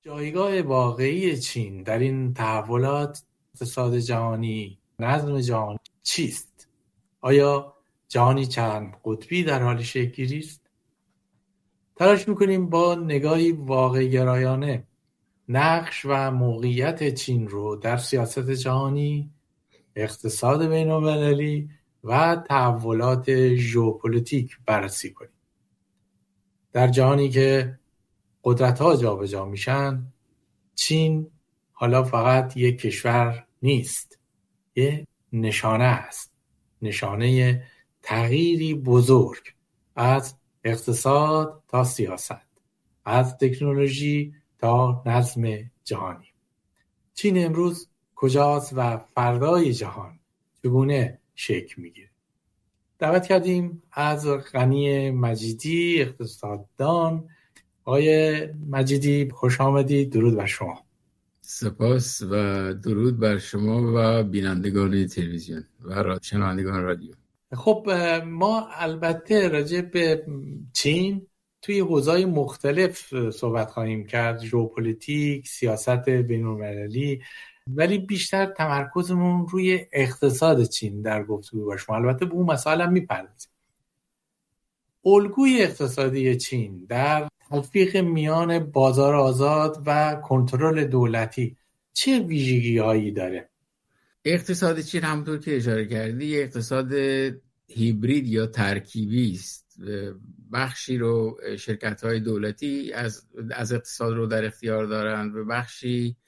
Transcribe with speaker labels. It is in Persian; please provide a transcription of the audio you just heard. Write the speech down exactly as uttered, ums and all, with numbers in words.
Speaker 1: جایگاه واقعی چین در این تحولات اقتصاد جهانی، نظم جهانی چیست؟ آیا جهانی چند قطبی در حال شکل‌گیری است؟ تلاش می‌کنیم با نگاهی واقع گرایانه نقش و موقعیت چین رو در سیاست جهانی، اقتصاد بین‌المللی و تحولات ژئوپلیتیک بررسی کنیم. در جهانی که قدرت‌ها جابجا میشن، چین حالا فقط یک کشور نیست، یک نشانه است. نشانه تغییری بزرگ از اقتصاد تا سیاست، از تکنولوژی تا نظم جهانی. چین امروز کجاست و فردای جهان چگونه شکل میگیره؟ دعوت کردیم از غنی مجیدی، اقتصاددان. آقای مجیدی خوش آمدید. درود بر شما.
Speaker 2: سپاس و درود بر شما و بینندگان تلویزیون و شنوندگان رادیو.
Speaker 1: خب ما البته راجع به چین توی حوزه‌های مختلف صحبت خواهیم کرد، ژئوپلیتیک، سیاست بین‌المللی، ولی بیشتر تمرکزمون روی اقتصاد چین در گفتگو با شما. البته به اون مسائل هم می‌پردازیم. الگوی اقتصادی چین در تلفیق میان بازار آزاد و کنترل دولتی چه ویژگی‌هایی داره؟
Speaker 2: اقتصاد چین همونطور که اشاره کردی اقتصاد هیبرید یا ترکیبی است. بخشی رو شرکت‌های دولتی از از اقتصاد رو در اختیار دارند و بخشی